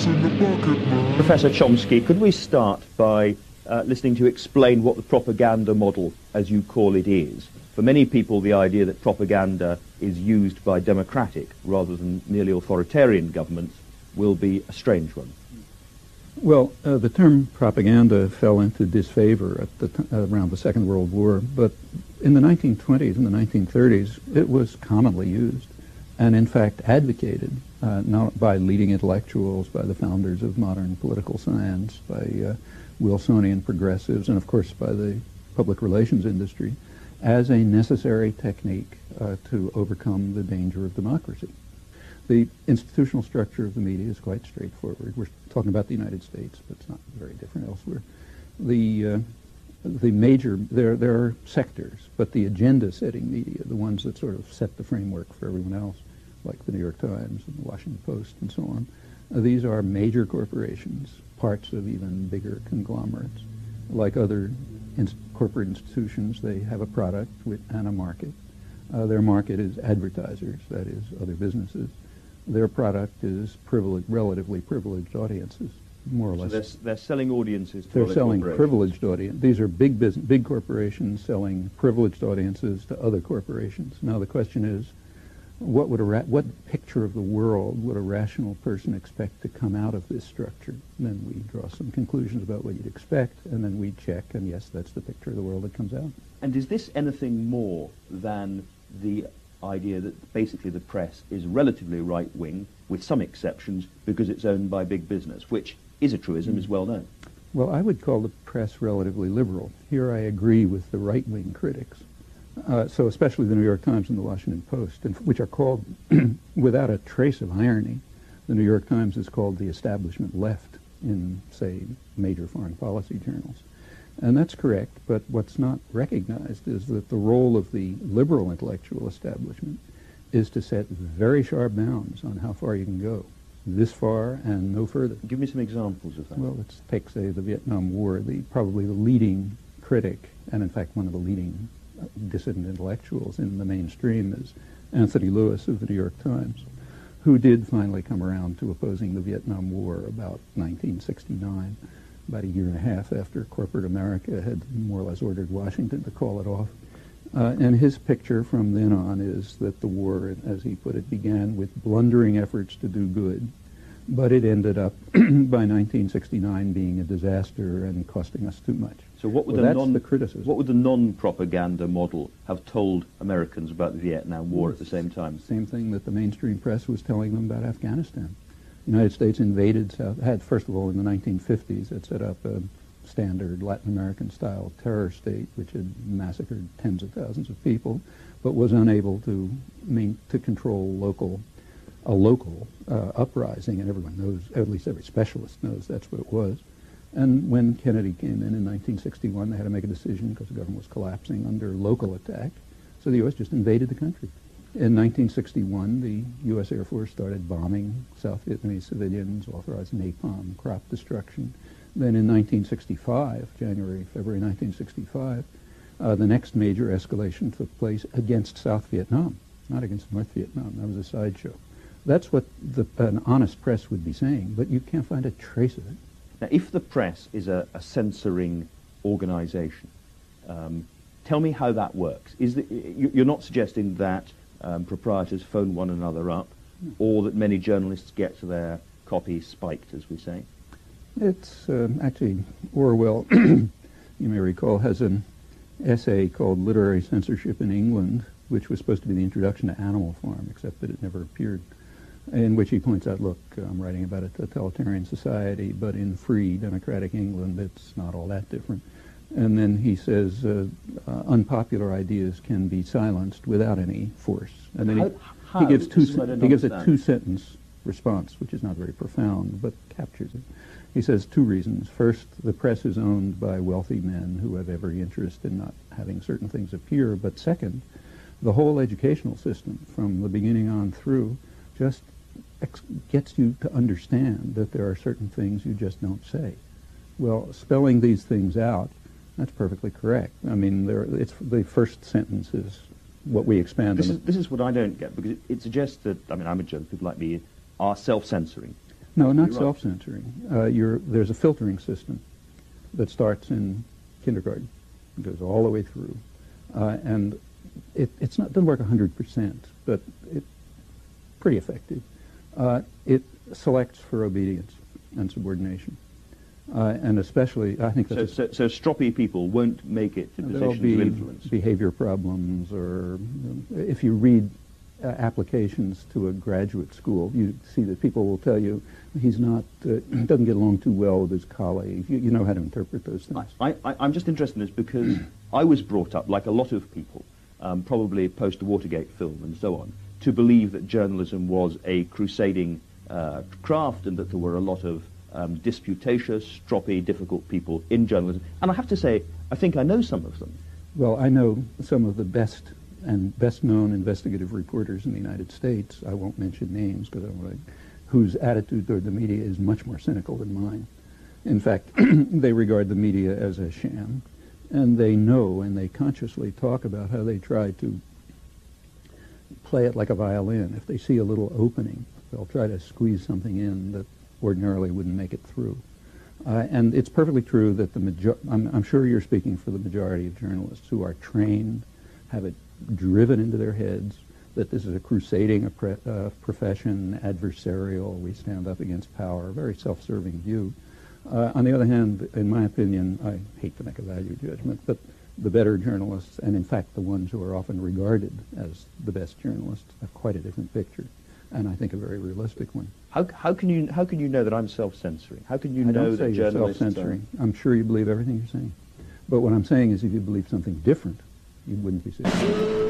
Professor Chomsky, could we start by listening to explain what the propaganda model, as you call it, is? For many people, the idea that propaganda is used by democratic rather than merely authoritarian governments will be a strange one. Well, the term propaganda fell into disfavor at around the Second World War, but in the 1920s and the 1930s, it was commonly used and, in fact, advocated not by leading intellectuals, by the founders of modern political science, by Wilsonian progressives, and, of course, by the public relations industry, as a necessary technique to overcome the danger of democracy. The institutional structure of the media is quite straightforward. We're talking about the United States, but it's not very different elsewhere. There are sectors, but the agenda-setting media, the ones that sort of set the framework for everyone else, like the New York Times and the Washington Post and so on, these are major corporations, parts of even bigger conglomerates. Like other corporate institutions, they have a product and a market. Their market is advertisers, that is, other businesses. Their product is relatively privileged audiences, more or less. So they're selling audiences to They're other selling corporations. privileged audiences. These are big corporations selling privileged audiences to other corporations. Now the question is, what picture of the world would a rational person expect to come out of this structure? And then we draw some conclusions about what you'd expect, and then we check, and yes, that's the picture of the world that comes out. And is this anything more than the idea that basically the press is relatively right-wing, with some exceptions, because it's owned by big business, which is a truism, is well known? Well, I would call the press relatively liberal. Here I agree with the right-wing critics. So especially the New York Times and the Washington Post, which are called, without a trace of irony, the New York Times is called the establishment left in, say, major foreign policy journals. And that's correct, but what's not recognized is that the role of the liberal intellectual establishment is to set very sharp bounds on how far you can go, this far and no further. Give me some examples of that. Well, let's take, say, the Vietnam War. Probably the leading critic, and in fact one of the leading dissident intellectuals in the mainstream, is Anthony Lewis of the New York Times, who did finally come around to opposing the Vietnam War about 1969, about a year and a half after corporate America had more or less ordered Washington to call it off. And his picture from then on is that the war, as he put it, began with blundering efforts to do good, but it ended up by 1969 being a disaster and costing us too much. So what would the criticism? What would the non-propaganda model have told Americans about the Vietnam War at the same time? Same thing that the mainstream press was telling them about Afghanistan. The United States invaded first of all, in the 1950s, it set up a standard Latin American-style terror state, which had massacred tens of thousands of people, but was unable to control a local uprising, and everyone knows, at least every specialist knows that's what it was. And when Kennedy came in 1961, they had to make a decision because the government was collapsing under local attack, so the U.S. just invaded the country. In 1961, the U.S. Air Force started bombing South Vietnamese civilians, authorized napalm, crop destruction. Then in 1965, February 1965, the next major escalation took place against South Vietnam, not against North Vietnam. That was a sideshow. That's what an honest press would be saying, but you can't find a trace of it. Now, if the press is a censoring organization, tell me how that works. You're not suggesting that proprietors phone one another up, or that many journalists get their copy spiked, as we say? It's actually, Orwell, you may recall, has an essay called Literary Censorship in England, which was supposed to be the introduction to Animal Farm, except that it never appeared, in which he points out, look, I'm writing about a totalitarian society, but in free democratic England, it's not all that different. And then he says unpopular ideas can be silenced without any force. And then he gives a two-sentence response, which is not very profound, but captures it. He says two reasons. First, the press is owned by wealthy men who have every interest in not having certain things appear. But second, the whole educational system, from the beginning on through, just gets you to understand that there are certain things you just don't say. Well, spelling these things out, that's perfectly correct. I mean, it's the first sentence is what we expand on. This is what I don't get, because it suggests that, I mean, I'm a journalist, people like me are self-censoring. No, not You're right. self-censoring. There's a filtering system that starts in kindergarten. It goes all the way through. And doesn't work 100%, but it's pretty effective. It selects for obedience and subordination. And especially, I think that's... So stroppy people won't make it to positions of influence. Behavior problems, or if you read applications to a graduate school, you see that people will tell you he's not, doesn't get along too well with his colleagues. You know how to interpret those things. I'm just interested in this because I was brought up, like a lot of people, probably post-Watergate film and so on, to believe that journalism was a crusading craft and that there were a lot of disputatious, stroppy, difficult people in journalism. And I have to say, I think I know some of them. Well, I know some of the best and best-known investigative reporters in the United States. I won't mention names because I don't want to, whose attitude toward the media is much more cynical than mine. In fact, they regard the media as a sham, and they know and they consciously talk about how they try to play it like a violin. If they see a little opening, they'll try to squeeze something in that ordinarily wouldn't make it through. And it's perfectly true that I'm sure you're speaking for the majority of journalists who are trained, have it driven into their heads that this is a crusading profession, adversarial, we stand up against power, a very self-serving view. On the other hand, in my opinion, I hate to make a value judgment, but the better journalists, and in fact the ones who are often regarded as the best journalists, have quite a different picture, and I think a very realistic one. How can you know that I'm self-censoring? How can you I know don't say that you're journalists self-censoring. I'm sure you believe everything you're saying. But what I'm saying is if you believe something different, you wouldn't be saying